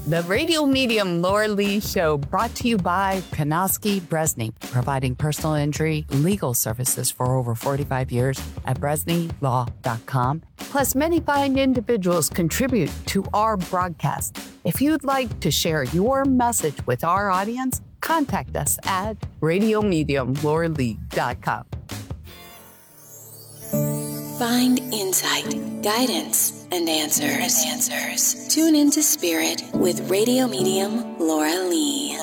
The Radio Medium Laura Lee Show, brought to you by Kanoski Bresney, providing personal injury legal services for over 45 years at BresneyLaw.com. Plus, many fine individuals contribute to our broadcast. If you'd like to share your message with our audience, contact us at RadioMediumLauraLee.com. Find insight, guidance, and answers. Tune into Spirit with Radio Medium Laura Lee.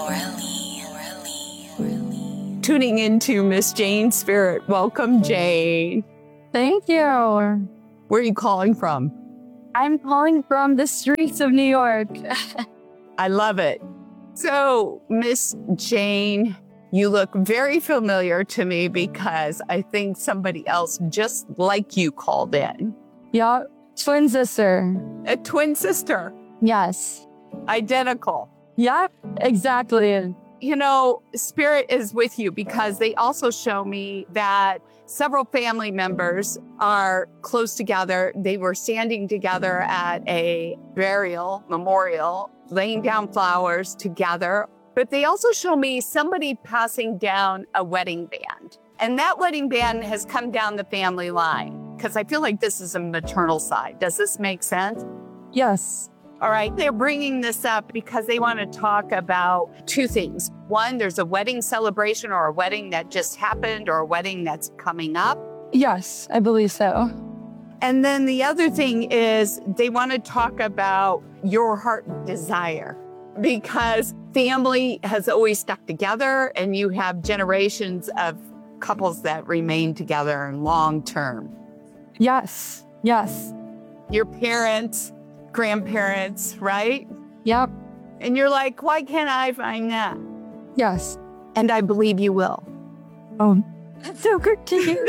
Tuning into Miss Jane Spirit. Welcome, Jane. Thank you. Where are you calling from? I'm calling from the streets of New York. I love it. So, Miss Jane, you look very familiar to me because I think somebody else just like you called in. Yeah, twin sister. A twin sister. Yes. Identical. Yep, exactly. You know, Spirit is with you because they also show me that several family members are close together. They were standing together at a burial memorial, laying down flowers together. But they also show me somebody passing down a wedding band. And that wedding band has come down the family line because I feel like this is a maternal side. Does this make sense? Yes. All right. They're bringing this up because they want to talk about two things. One, there's a wedding celebration or a wedding that just happened or a wedding that's coming up. Yes, I believe so. And then the other thing is they want to talk about your heart desire, because family has always stuck together and you have generations of couples that remain together in long term. Yes. Yes. Your parents, grandparents, right? Yep. And you're like, why can't I find that? Yes. And I believe you will. Oh, that's so good to hear.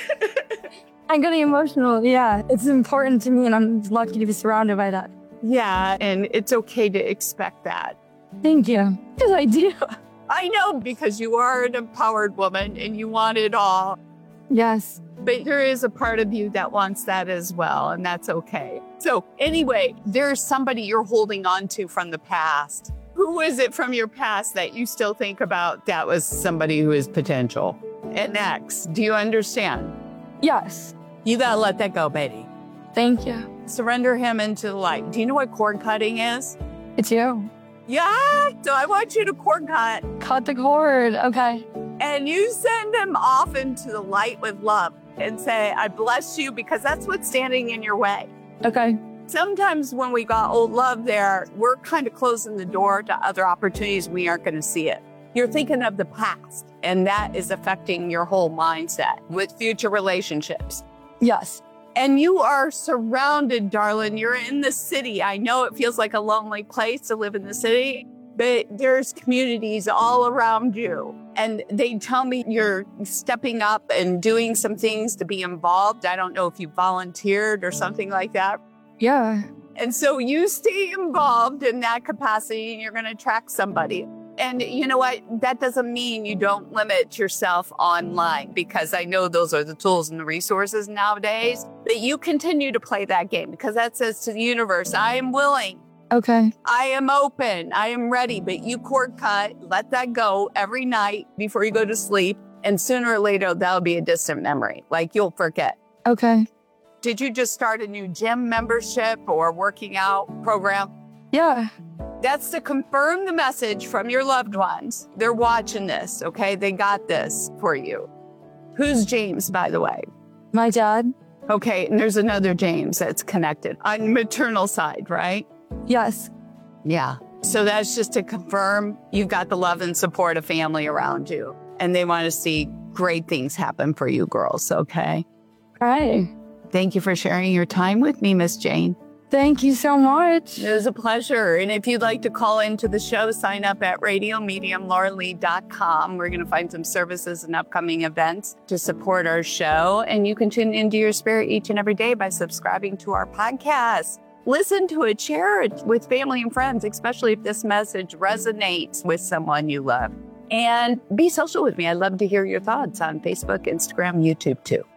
I'm getting emotional. Yeah, it's important to me and I'm lucky to be surrounded by that. Yeah, and it's okay to expect that. Thank you. Because I do. I know, because you are an empowered woman and you want it all. Yes. But there is a part of you that wants that as well, and that's okay. So anyway, there's somebody you're holding on to from the past. Who is it from your past that you still think about that was somebody who is potential? And next, do you understand? Yes. You gotta let that go, baby. Thank you. Surrender him into the light. Do you know what cord cutting is? It's you. Yeah, so I want you to cord cut. Cut the cord. Okay. And you send him off into the light with love and say, I bless you, because that's what's standing in your way. Okay. Sometimes when we got old love there, we're kind of closing the door to other opportunities. We aren't going to see it. You're thinking of the past, and that is affecting your whole mindset with future relationships. Yes. And you are surrounded, darling. You're in the city. I know it feels like a lonely place to live in the city, but there's communities all around you. And they tell me you're stepping up and doing some things to be involved. I don't know if you volunteered or something like that. Yeah. And so you stay involved in that capacity and you're going to attract somebody. And you know what? That doesn't mean you don't limit yourself online, because I know those are the tools and the resources nowadays. But you continue to play that game, because that says to the universe, I am willing. Okay. I am open. I am ready. But you cord cut, let that go every night before you go to sleep. And sooner or later, that'll be a distant memory. Like, you'll forget. Okay. Did you just start a new gym membership or working out program? Yeah. That's to confirm the message from your loved ones. They're watching this, okay? They got this for you. Who's James, by the way? My dad. Okay, and there's another James that's connected on maternal side, right? Yes. Yeah. So that's just to confirm you've got the love and support of family around you. And they want to see great things happen for you girls, okay? All right. Thank you for sharing your time with me, Miss Jane. Thank you so much. It was a pleasure. And if you'd like to call into the show, sign up at RadioMediumLauraLee.com. We're going to find some services and upcoming events to support our show. And you can tune into your spirit each and every day by subscribing to our podcast. Listen to it, share it with family and friends, especially if this message resonates with someone you love. And be social with me. I'd love to hear your thoughts on Facebook, Instagram, YouTube too.